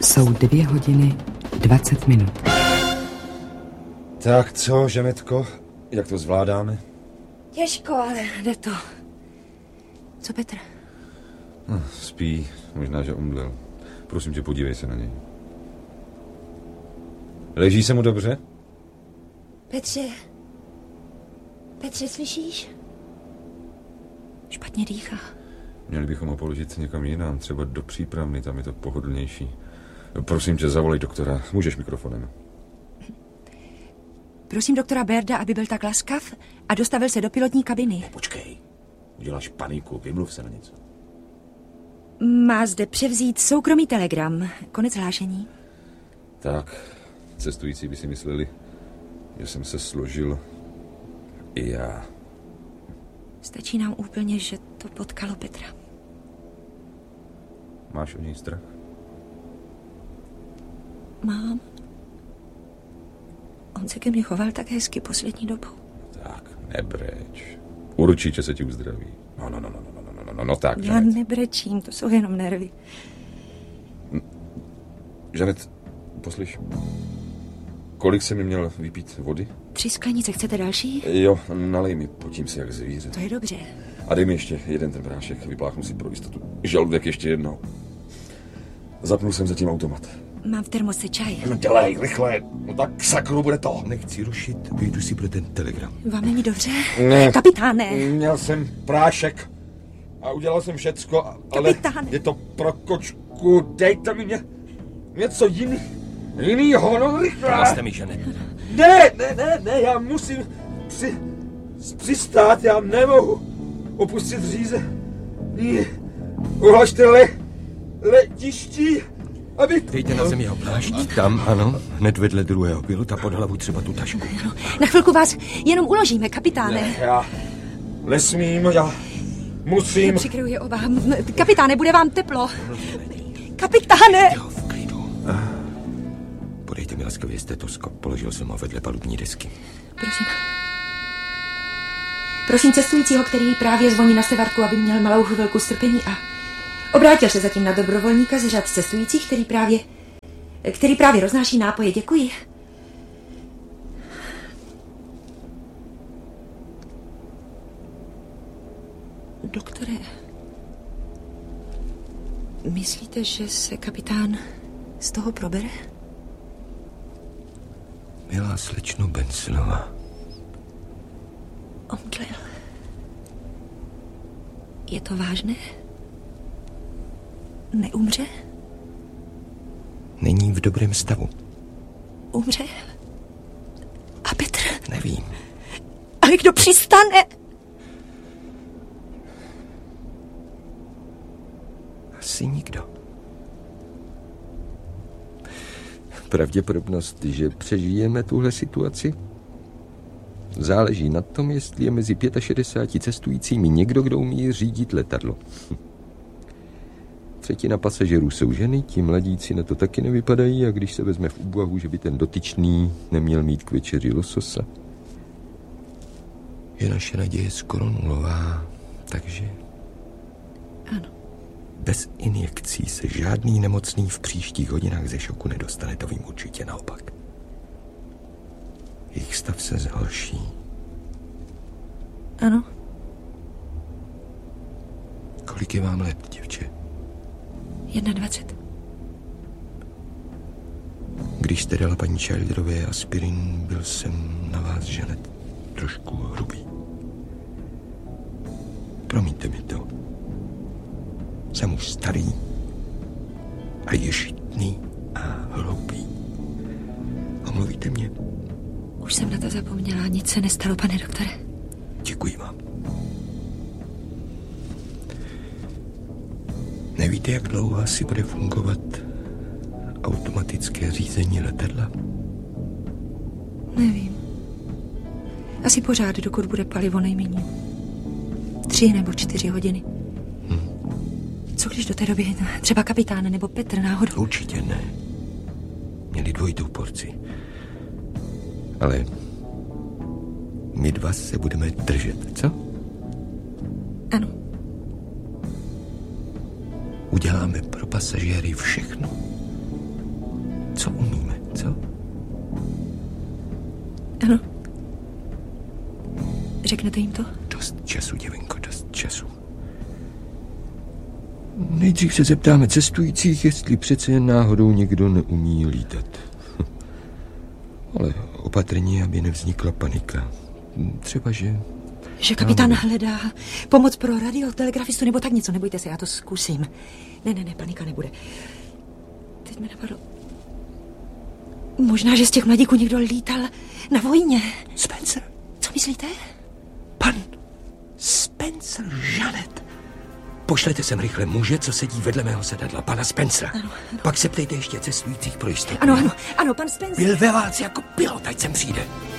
Jsou 2 hodiny 20 minut. Tak co, Žanetko? Jak to zvládáme? Těžko, ale jde to. Co Petr? Spí, možná, že omdlel. Prosím tě, podívej se na něj. Leží se mu dobře? Petře, slyšíš? Špatně dýchá. Měli bychom ho položit někam jinam, třeba do přípravny, tam je to pohodlnější. Prosím tě, zavolej doktora. Můžeš mikrofonem. Prosím doktora Berda, aby byl tak laskav a dostavil se do pilotní kabiny. Počkej, uděláš paniku, vymluv se na něco. Má zde převzít soukromý telegram. Konec hlášení. Tak, cestující by si mysleli, že jsem se složil i já. Stačí nám úplně, že to potkalo Petra. Máš o něj strach? Mám. On se ke mně choval tak hezky poslední dobou. Tak, nebreč. Určitě se ti uzdraví. No, tak, Já Žanet. nebrečím, to jsou jenom nervy. Žanet, poslyš. Kolik jsem mi měl vypít vody? 3 sklenice, chcete další? Jo, nalej mi, potím si jak zvíře. To je dobře. A dej mi ještě jeden ten prášek, vypláchnu si pro jistotu žaludek ještě jednou. Zapnul jsem zatím automat. Mám v termose čaj. No dělej, rychle, no tak sakru bude to. Nechci rušit, vyjdu si pro ten telegram. Vám není dobře? Ne. Kapitáne! Měl jsem prášek a udělal jsem všecko, ale Kapitáne. je to pro kočku. Dejte mi něco jinýho, no rychle. Vlastně mi, Žanet. Ne, já musím přistát, já nemohu opustit řízení. Uhlašte letiští, aby... Dejte na zemi jeho plášť, tam, ano, hned vedle druhého pilota, pod hlavu třeba tu tašku. Na chvilku vás jenom uložíme, kapitáne. Ne, já nesmím, já musím... Přikryju oba. Kapitáne, bude vám teplo. Kapitáne! Jo, v klidu. Podejte mi laskavě stetoskop, položil jsem ho vedle palubní desky. Prosím. Prosím cestujícího, který právě zvoní na sevarku, aby měl malou chvilku strpení a obrátil se zatím na dobrovolníka z řad cestujících, který právě roznáší nápoje. Děkuji. Doktore, myslíte, že se kapitán z toho probere? Milá slečno Bensonová. Omdlel. Je to vážné? Neumře? Není v dobrém stavu. Umře? A Petr? Nevím. Ale kdo přistane? Asi nikdo. Pravděpodobnost, že přežijeme tuhle situaci, záleží na tom, jestli je mezi 65 cestujícími někdo, kdo umí řídit letadlo. 1/3 pasažerů jsou ženy, ti mladíci na to taky nevypadají a když se vezme v úvahu, že by ten dotyčný neměl mít k večeři lososa, je naše naděje skoro nulová, takže... Ano. Bez injekcí se žádný nemocný v příštích hodinách ze šoku nedostane, to vím určitě, naopak. Jejich stav se zhorší. Ano. Kolik je vám let, děvče? 21. Když jste dala paní Childerové aspirin, byl jsem na vás, Žanet, trošku hrubý. Promiňte mi to. Jsem už starý a ješitný a hloupý. Omluvíte mě? Už jsem na to zapomněla, nic se nestalo, pane doktore. Děkuji vám. Nevíte, jak dlouho asi bude fungovat automatické řízení letadla? Nevím. Asi pořád, dokud bude palivo nejméně. 3 nebo 4 hodiny. Co když do té doby třeba kapitán nebo Petr náhodou? Určitě ne. Měli dvojitou porci. Ale my dva se budeme držet, co? Ano. Uděláme pro pasažéry všechno, co umíme, co? Ano. Řeknete jim to? Dost času, děvenko, dost času. Nejdřív se zeptáme cestujících, jestli přece jen náhodou někdo neumí lítat. Ale opatrně, aby nevznikla panika. Třeba, že kapitán hledá pomoc pro radiotelegrafistu nebo tak něco. Nebojte se, já to zkusím. Ne, panika nebude. Teď mi napadlo... Možná, že z těch mladíků někdo lítal na vojně. Spencer? Co myslíte? Pan Spencer, Janet. Pošlete sem rychle muže, co sedí vedle mého sedadla, pana Spencera. Ano. Pak se ptejte ještě cestujících pro jistotu. Ano, pan Spencer. Byl ve válce jako pilot, ať sem přijde.